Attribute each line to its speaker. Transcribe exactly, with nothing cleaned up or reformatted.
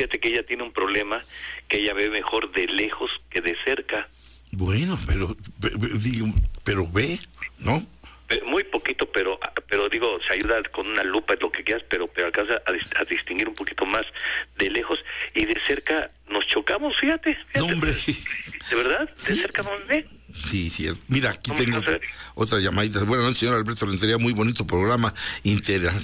Speaker 1: fíjate que ella tiene un problema, que ella ve mejor de lejos que de cerca.
Speaker 2: Bueno, pero, pero, digo, pero ve, ¿no?
Speaker 1: Muy poquito, pero pero digo, se ayuda con una lupa, es lo que quieras, pero pero alcanza a, a distinguir un poquito más de lejos, y de cerca nos chocamos, fíjate. fíjate.
Speaker 2: No, hombre.
Speaker 1: ¿De verdad? ¿De
Speaker 2: Sí.
Speaker 1: cerca nos ve?
Speaker 2: Sí, sí. Mira, aquí
Speaker 1: Vamos
Speaker 2: tengo
Speaker 1: a
Speaker 2: otra,
Speaker 1: ver.
Speaker 2: otra llamadita. Buenas noches, señor Alberto Rentería, muy bonito programa, interesante.